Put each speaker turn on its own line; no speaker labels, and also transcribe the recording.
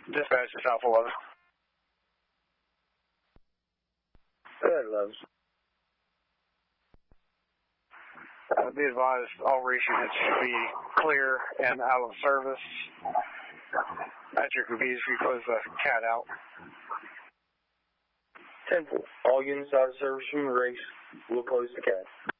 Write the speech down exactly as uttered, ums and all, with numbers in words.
Dispatch to South eleven.
Go ahead, eleven.
Uh, be advised, all race units should be clear and out of service. At your convenience, we close the cat out.
ten four. All units out of service from the race will close the cat.